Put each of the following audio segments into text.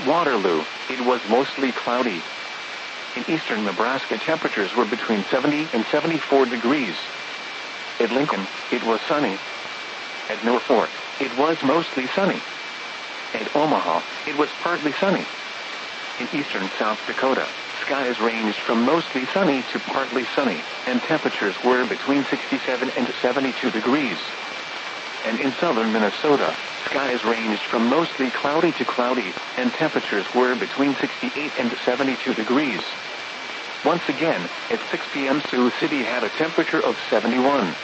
Waterloo, it was mostly cloudy. In eastern Nebraska, temperatures were between 70 and 74 degrees. At Lincoln, it was sunny. At Norfolk, it was mostly sunny. At Omaha, it was partly sunny. In eastern South Dakota, skies ranged from mostly sunny to partly sunny, and temperatures were between 67 and 72 degrees. And in southern Minnesota, skies ranged from mostly cloudy to cloudy, and temperatures were between 68 and 72 degrees. Once again, at 6 p.m. Sioux City had a temperature of 71.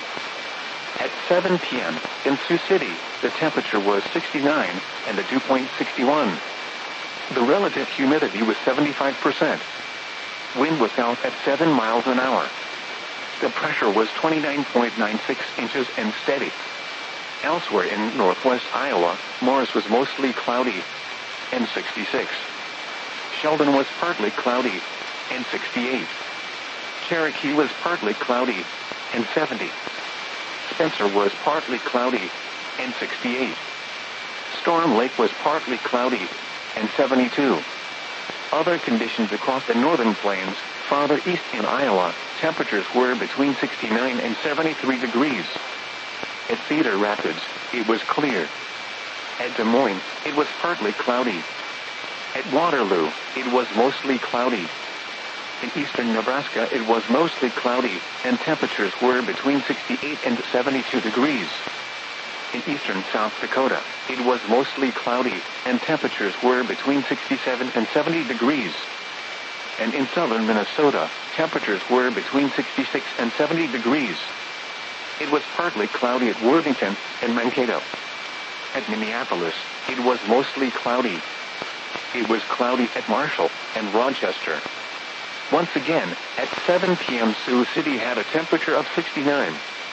At 7 p.m., in Sioux City, the temperature was 69, and the dew point 61. The relative humidity was 75%. Wind was south at 7 miles an hour. The pressure was 29.96 inches and steady. Elsewhere in northwest Iowa, Morris was mostly cloudy, and 66. Sheldon was partly cloudy, and 68. Cherokee was partly cloudy, and 70. Spencer was partly cloudy, and 68. Storm Lake was partly cloudy, and 72. Other conditions across the northern plains, farther east in Iowa, temperatures were between 69 and 73 degrees. At Cedar Rapids, it was clear. At Des Moines, it was partly cloudy. At Waterloo, it was mostly cloudy. In eastern Nebraska, it was mostly cloudy, and temperatures were between 68 and 72 degrees. In eastern South Dakota, it was mostly cloudy, and temperatures were between 67 and 70 degrees. And in southern Minnesota, temperatures were between 66 and 70 degrees. It was partly cloudy at Worthington and Mankato. At Minneapolis, it was mostly cloudy. It was cloudy at Marshall and Rochester. Once again, at 7 p.m. Sioux City had a temperature of 69.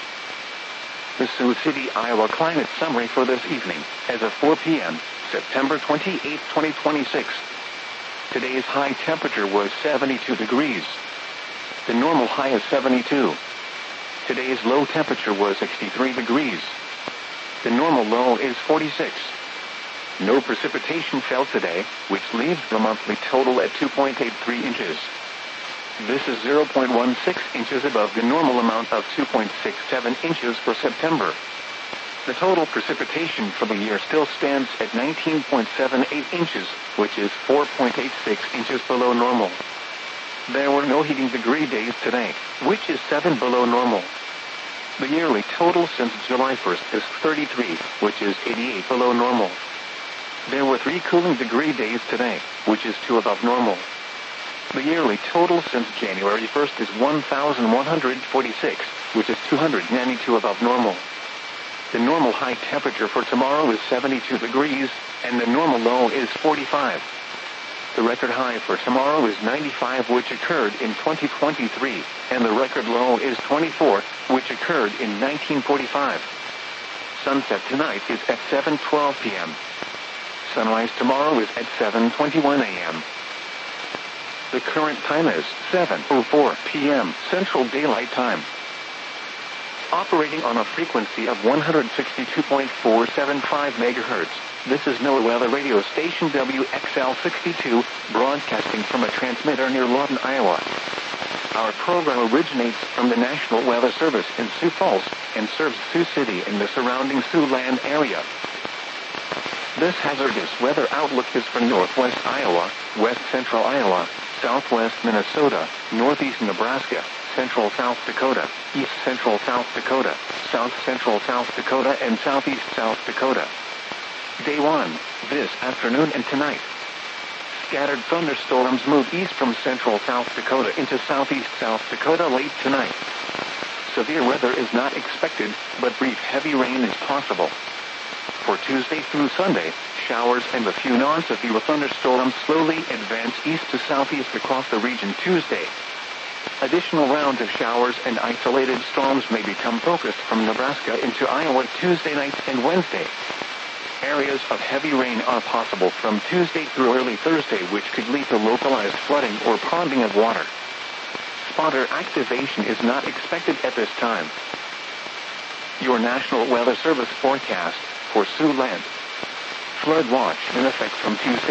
The Sioux City, Iowa climate summary for this evening, as of 4 p.m., September 28, 2026. Today's high temperature was 72 degrees. The normal high is 72. Today's low temperature was 63 degrees. The normal low is 46. No precipitation fell today, which leaves the monthly total at 2.83 inches. This is 0.16 inches above the normal amount of 2.67 inches for September. The total precipitation for the year still stands at 19.78 inches, which is 4.86 inches below normal. There were no heating degree days today, which is 7 below normal. The yearly total since July 1st is 33, which is 88 below normal. There were 3 cooling degree days today, which is 2 above normal. The yearly total since January 1st is 1,146, which is 292 above normal. The normal high temperature for tomorrow is 72 degrees, and the normal low is 45. The record high for tomorrow is 95, which occurred in 2023, and the record low is 24, which occurred in 1945. Sunset tonight is at 7:12 p.m. Sunrise tomorrow is at 7:21 a.m. The current time is 7:04 p.m. Central Daylight Time. Operating on a frequency of 162.475 MHz, this is NOAA Weather Radio Station WXL62, broadcasting from a transmitter near Lawton, Iowa. Our program originates from the National Weather Service in Sioux Falls and serves Sioux City and the surrounding Siouxland area. This hazardous weather outlook is for northwest Iowa, west central Iowa, southwest Minnesota, northeast Nebraska, central South Dakota, east central South Dakota, south central South Dakota, and southeast South Dakota. Day 1, this afternoon and tonight. Scattered thunderstorms move east from central South Dakota into southeast South Dakota late tonight. Severe weather is not expected, but brief heavy rain is possible. For Tuesday through Sunday, showers and a few non-severe thunderstorms slowly advance east to southeast across the region Tuesday. Additional rounds of showers and isolated storms may become focused from Nebraska into Iowa Tuesday night and Wednesday. Areas of heavy rain are possible from Tuesday through early Thursday, which could lead to localized flooding or ponding of water. Spotter activation is not expected at this time. Your National Weather Service forecast for Siouxland. Flood watch in effect from Tuesday.